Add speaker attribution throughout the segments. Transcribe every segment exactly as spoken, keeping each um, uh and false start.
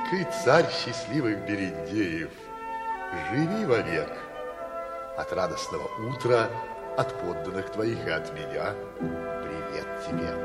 Speaker 1: великий царь счастливых Берендеев, живи вовек. От радостного утра, от подданных твоих и от меня привет тебе.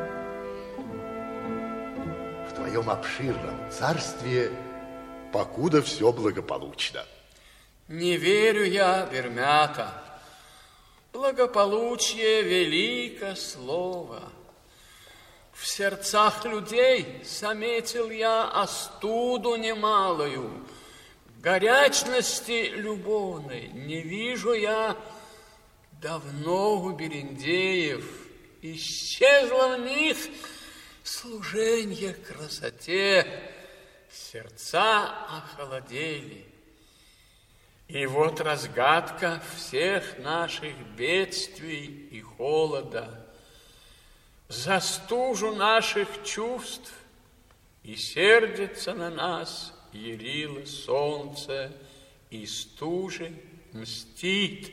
Speaker 1: В твоем обширном царстве покуда все благополучно.
Speaker 2: Не верю я, Бермята. Благополучие велико слово. В сердцах людей заметил я остуду немалую. Горячности любовной не вижу я давно у Берендеев. Исчезло в них служенье красоте, сердца охолодели. И вот разгадка всех наших бедствий и холода. За стужу наших чувств и сердится на нас ярило солнце, и стужи мстит.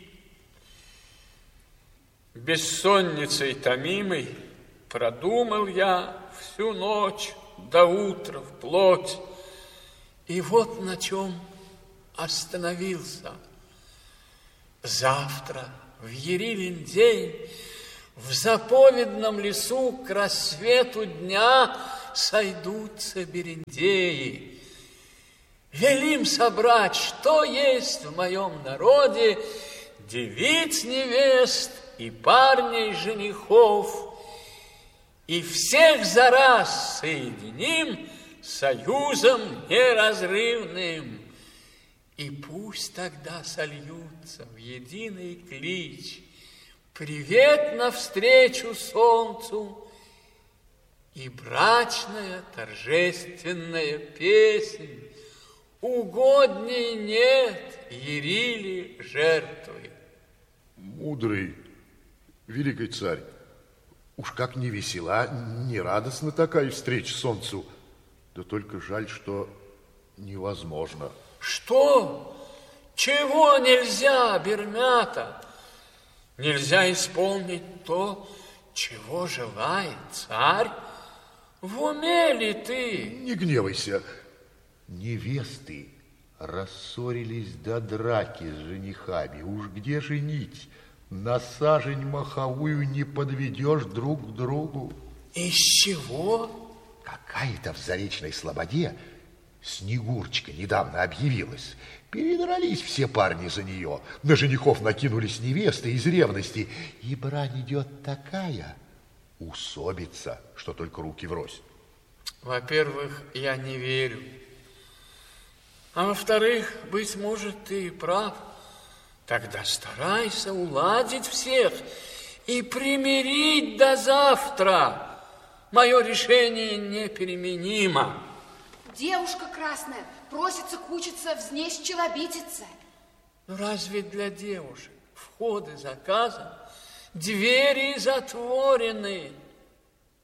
Speaker 2: Бессонницей томимой продумал я всю ночь до утра вплоть, и вот на чем остановился. Завтра в Ярилин день в заповедном лесу к рассвету дня сойдутся берендеи. Велим собрать, что есть в моем народе, девиц невест и парней женихов, и всех за раз соединим союзом неразрывным. И пусть тогда сольются в единый клич привет навстречу солнцу и брачная торжественная песнь. Угодней нет Ярили жертвы.
Speaker 1: Мудрый, великий царь, уж как не весела, не радостна такая встреча солнцу, да только жаль, что невозможно.
Speaker 2: Что? Чего нельзя, Бермята? Нельзя исполнить то, чего желает царь? В уме ли ты?
Speaker 1: Не гневайся. Невесты рассорились до драки с женихами. Уж где женить? На сажень маховую не подведешь друг к другу.
Speaker 2: Из чего?
Speaker 1: Какая-то в Заречной слободе Снегурочка недавно объявилась. Передрались все парни за нее. На женихов накинулись невесты из ревности. И брань идет такая, усобица, что только руки врозь.
Speaker 2: Во-первых, я не верю. А во-вторых, быть может, ты и прав. Тогда старайся уладить всех и примирить до завтра. Мое решение непеременимо.
Speaker 3: Девушка красная просится кучиться, взнесь челобититься.
Speaker 2: Ну, разве для девушек входы заказаны, двери затворены?